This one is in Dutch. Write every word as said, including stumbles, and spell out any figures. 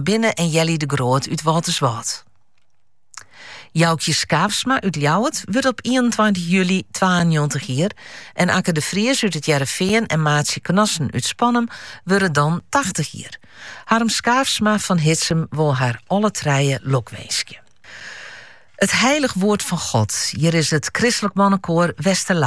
Sabine en Jelly de Groot uit Walterswald. Joukje Skaafsma uit Ljouwert wordt op eenentwintig juli tweeënnegentig jaar en Akke de Vries uit het Jarreveen en Maatje Knossen uit Spannem worden dan tachtig jaar. Harm Skaafsma van Hitsem wil haar alle treien lokwenskje. Het heilig woord van God. Hier is het christelijk mannenkoor Westerlaar.